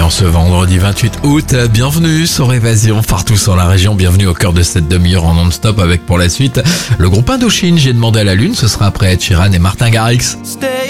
en ce vendredi 28 août. Bienvenue sur Évasion partout sur la région. Bienvenue au cœur de cette demi-heure en non-stop avec pour la suite le groupe Indochine. J'ai demandé à la lune, ce sera après Ed Sheeran et Martin Garrix. Stay